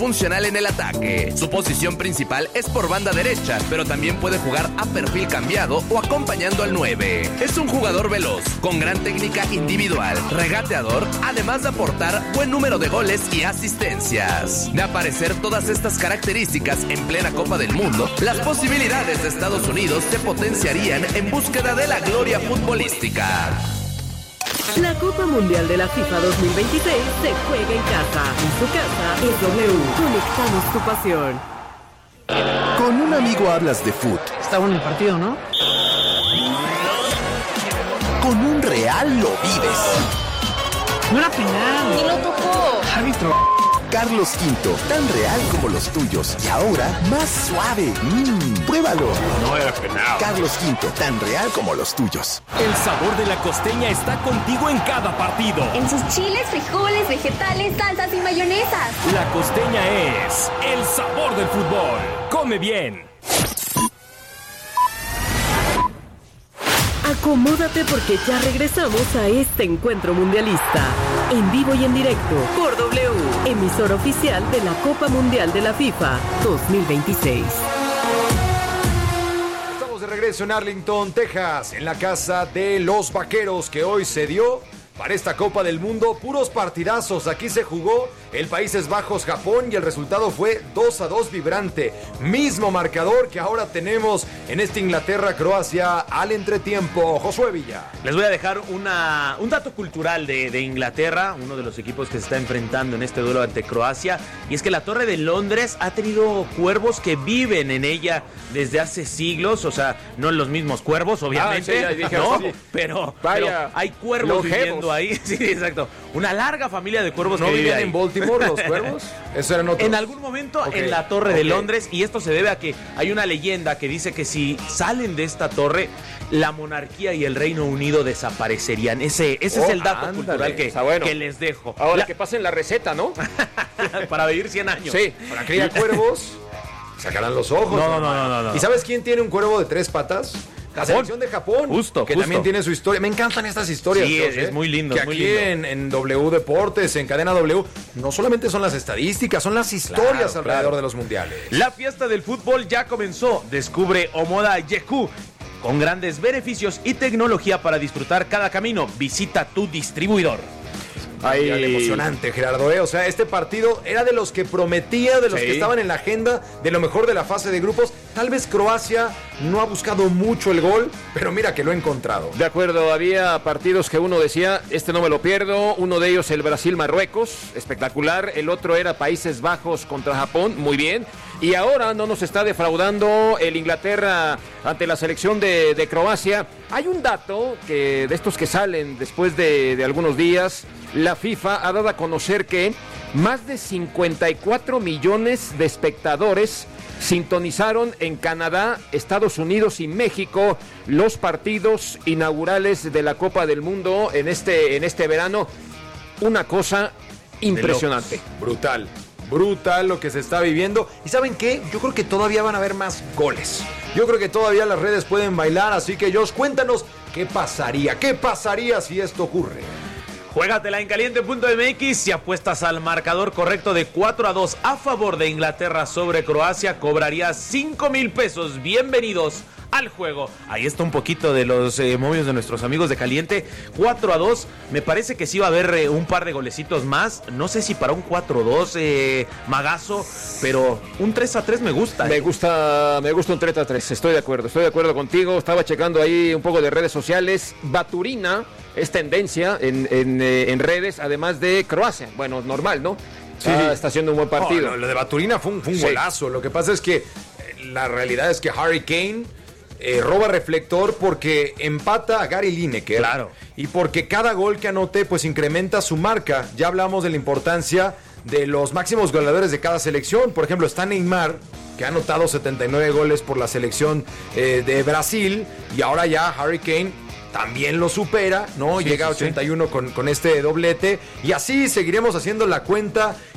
funcional en el ataque. Su posición principal es por banda derecha, pero también puede jugar a perfil cambiado o acompañando al 9. Es un jugador veloz, con gran técnica individual, regateador, además de aportar buen número de goles y asistencias. De aparecer todas estas características en plena Copa del Mundo, las posibilidades de Estados Unidos se potenciarían en búsqueda de la gloria futbolística. La Copa Mundial de la FIFA 2026 se juega en casa. En su casa es W. Conectamos tu pasión. Con un amigo hablas de fútbol. Está bueno el partido, ¿no? Con un real lo vives. No era penal. Y lo tocó. Árbitro. Carlos V, tan real como los tuyos. Y ahora, más suave. Pruébalo. No era penal. Carlos V, tan real como los tuyos. El sabor de la costeña está contigo en cada partido. En sus chiles, frijoles, vegetales, salsas y mayonesas. La costeña es el sabor del fútbol. Come bien. Acomódate porque ya regresamos a este encuentro mundialista. En vivo y en directo por W, emisora oficial de la Copa Mundial de la FIFA 2026. Estamos de regreso en Arlington, Texas, en la casa de los Vaqueros, que hoy se dio para esta Copa del Mundo. Puros partidazos. Aquí se jugó el Países Bajos, Japón, y el resultado fue 2-2 vibrante. Mismo marcador que ahora tenemos en este Inglaterra-Croacia al entretiempo. Josué Villa. Les voy a dejar un dato cultural de Inglaterra, uno de los equipos que se está enfrentando en este duelo ante Croacia, y es que la Torre de Londres ha tenido cuervos que viven en ella desde hace siglos, o sea, no los mismos cuervos, obviamente, sí, dije, ¿no? sí. Pero hay cuervos longevos viviendo ahí, sí, exacto. Una larga familia de cuervos ¿No que vive vivían ahí. en Baltimore los cuervos? Eso eran otros. En algún momento Okay. en la Torre de Londres, y esto se debe a que hay una leyenda que dice que si salen de esta torre, la monarquía y el Reino Unido desaparecerían. Ese es el dato cultural que les dejo. Ahora que pasen la receta, ¿no? Para vivir 100 años. Sí, para criar cuervos, sacarán los ojos. No. ¿Y sabes quién tiene un cuervo de 3 patas? La selección de Japón, que también tiene su historia. Me encantan estas historias. Sí, Dios, es muy lindo. Que es muy aquí lindo. en W Deportes, en Cadena W, no solamente son las estadísticas, son las historias alrededor de los mundiales. La fiesta del fútbol ya comenzó. Descubre Omoda Yeku, con grandes beneficios y tecnología para disfrutar cada camino. Visita tu distribuidor. Ay, emocionante, Gerardo, O sea, este partido era de los que prometía, de los que estaban en la agenda, de lo mejor de la fase de grupos. Tal vez Croacia no ha buscado mucho el gol, pero mira que lo ha encontrado. De acuerdo, había partidos que uno decía, este no me lo pierdo. Uno de ellos el Brasil-Marruecos, espectacular. El otro era Países Bajos contra Japón, muy bien. Y ahora no nos está defraudando el Inglaterra ante la selección de Croacia. Hay un dato que de estos que salen después de algunos días. La FIFA ha dado a conocer que más de 54 millones de espectadores sintonizaron en Canadá, Estados Unidos y México los partidos inaugurales de la Copa del Mundo en este verano. Una cosa impresionante. Brutal lo que se está viviendo. ¿Y saben qué? Yo creo que todavía van a haber más goles. Yo creo que todavía las redes pueden bailar. Así que, Josh, cuéntanos qué pasaría. ¿Qué pasaría si esto ocurre? Juégatela en caliente.mx y apuestas al marcador correcto de 4-2 a favor de Inglaterra sobre Croacia. Cobrarías 5,000 pesos. Bienvenidos al juego. Ahí está un poquito de los momios de nuestros amigos de Caliente. 4-2. Me parece que sí va a haber un par de golecitos más. No sé si para un 4-2, Magazo, pero un 3-3 me gusta. Me gusta un 3-3. Estoy de acuerdo contigo. Estaba checando ahí un poco de redes sociales. Baturina es tendencia en redes, además de Croacia. Bueno, normal, ¿no? Está haciendo un buen partido. Lo de Baturina fue un golazo. Lo que pasa es que la realidad es que Harry Kane roba reflector porque empata a Gary Lineker. Claro. Y porque cada gol que anote pues incrementa su marca. Ya hablamos de la importancia de los máximos goleadores de cada selección. Por ejemplo, está Neymar, que ha anotado 79 goles por la selección de Brasil. Y ahora ya Harry Kane también lo supera, ¿no? Llega a 81 con este doblete. Y así seguiremos haciendo la cuenta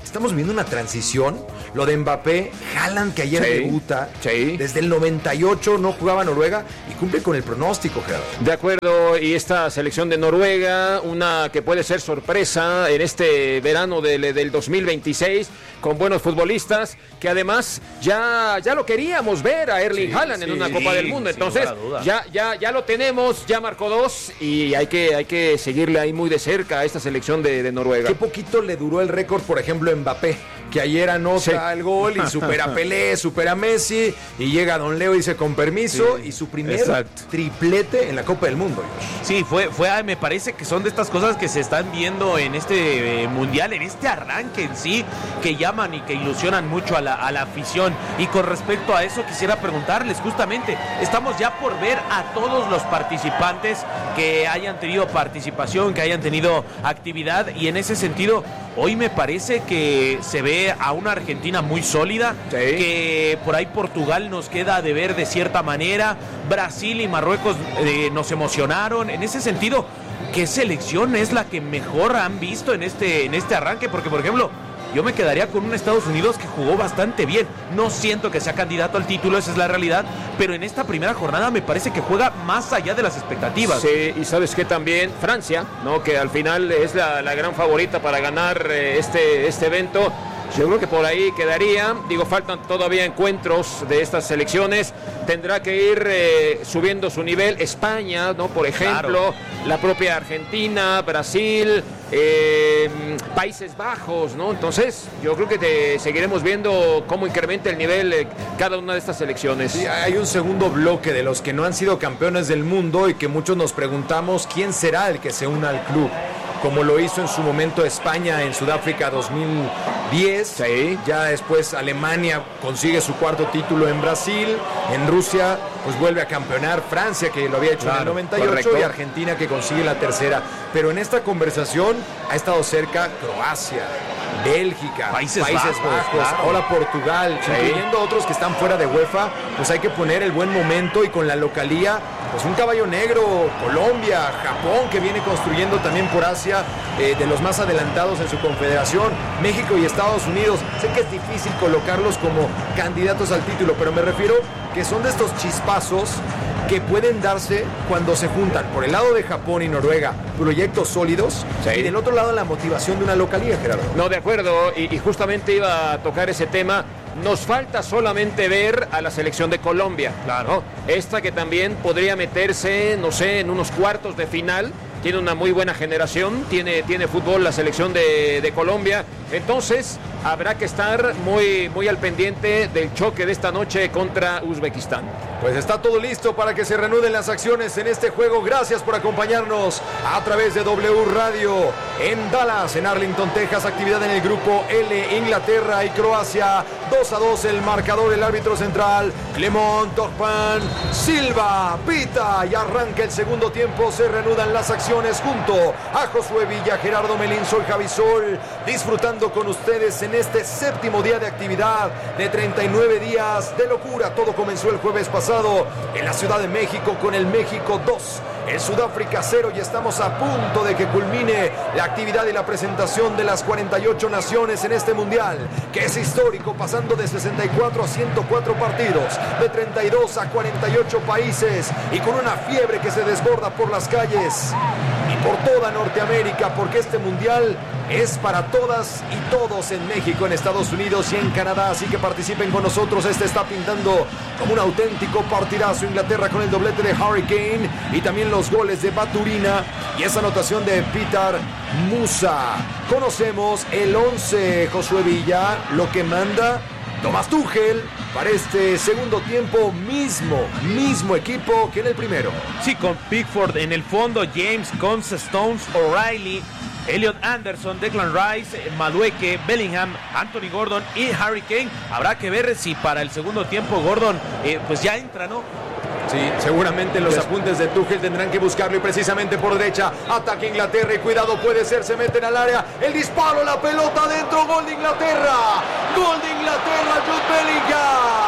estamos viviendo una transición. Lo de Mbappé, Haaland, que ayer debuta. Desde el 98 no jugaba Noruega y cumple con el pronóstico, Gerardo. De acuerdo, y esta selección de Noruega, una que puede ser sorpresa en este verano del 2026, con buenos futbolistas, que además ya lo queríamos ver a Erling Haaland en una Copa del Mundo. Entonces, ya lo tenemos, ya marcó 2 y hay que seguirle ahí muy de cerca a esta selección de Noruega. Qué poquito le duró el récord, por ejemplo, Mbappé, que ayer anota el gol y supera a Pelé, supera a Messi, y llega Don Leo y dice con permiso, y su primer triplete en la Copa del Mundo. Sí, me parece que son de estas cosas que se están viendo en este mundial, en este arranque en sí, que llaman y que ilusionan mucho a la afición. Y con respecto a eso quisiera preguntarles justamente, estamos ya por ver a todos los participantes que hayan tenido participación, que hayan tenido actividad, y en ese sentido hoy me parece que se ve a una Argentina muy sólida, que por ahí Portugal nos queda de ver de cierta manera, Brasil y Marruecos nos emocionaron. En ese sentido, ¿qué selección es la que mejor han visto en este arranque? Porque, por ejemplo, yo me quedaría con un Estados Unidos que jugó bastante bien. No siento que sea candidato al título, esa es la realidad, pero en esta primera jornada me parece que juega más allá de las expectativas. Sí, y sabes que también Francia, ¿no? Que al final es la gran favorita para ganar este evento. Yo creo que por ahí quedaría. Faltan todavía encuentros de estas selecciones. Tendrá que ir subiendo su nivel. España, ¿no? Por ejemplo, la propia Argentina, Brasil, Países Bajos, ¿no? Entonces, yo creo que seguiremos viendo cómo incrementa el nivel cada una de estas selecciones. Sí, hay un segundo bloque de los que no han sido campeones del mundo y que muchos nos preguntamos quién será el que se una al club, como lo hizo en su momento España en Sudáfrica 2010. Ya después Alemania consigue su 4º título en Brasil. En Rusia pues vuelve a campeonar Francia, que lo había hecho en el 98, y Argentina, que consigue la 3ª. Pero en esta conversación ha estado cerca Croacia, Bélgica, Países Bajos, ahora Portugal, incluyendo otros que están fuera de UEFA. Pues hay que poner el buen momento, y con la localía, pues un caballo negro, Colombia, Japón, que viene construyendo también por Asia, de los más adelantados en su confederación, México y Estados Unidos. Sé que es difícil colocarlos como candidatos al título, pero me refiero que son de estos chispazos que pueden darse cuando se juntan, por el lado de Japón y Noruega, proyectos sólidos, y del otro lado la motivación de una localía, Gerardo. No, de acuerdo, y justamente iba a tocar ese tema. Nos falta solamente ver a la selección de Colombia, ¿no? Esta que también podría meterse, no sé, en unos cuartos de final. Tiene una muy buena generación, tiene fútbol la selección de Colombia. Entonces habrá que estar muy al pendiente del choque de esta noche contra Uzbekistán. Pues está todo listo para que se reanuden las acciones en este juego. Gracias por acompañarnos a través de W Radio en Dallas, en Arlington, Texas. Actividad en el grupo L, Inglaterra y Croacia. 2-2 el marcador. El árbitro central, Clement Turpin Silva, pita y arranca el segundo tiempo. Se reanudan las acciones junto a Josué Villa, Gerardo Melín, soy Javi Sol, disfrutando con ustedes en este 7º día de actividad de 39 días de locura. Todo comenzó el jueves pasado en la Ciudad de México con el México 2, el Sudáfrica 0, y estamos a punto de que culmine la actividad y la presentación de las 48 naciones en este mundial, que es histórico, pasando de 64 a 104 partidos, de 32 a 48 países, y con una fiebre que se desborda por las calles y por toda Norteamérica, porque este mundial es para todas y todos en México, en Estados Unidos y en Canadá. Así que participen con nosotros. Este está pintando como un auténtico partidazo. Inglaterra con el doblete de Harry Kane y también los goles de Baturina y esa anotación de Petar Musa. Conocemos el 11, Josué Villa, lo que manda Thomas Tuchel para este segundo tiempo. Mismo equipo que en el primero. Sí, con Pickford en el fondo, James, Conce, Stones, O'Reilly, Elliot Anderson, Declan Rice, Madueke, Bellingham, Anthony Gordon y Harry Kane. Habrá que ver si para el segundo tiempo Gordon pues ya entra, ¿no? Sí, seguramente los apuntes de Tuchel tendrán que buscarlo, y precisamente por derecha ataca Inglaterra y cuidado, puede ser, se meten al área, el disparo, la pelota adentro, gol de Inglaterra, Jude Bellingham.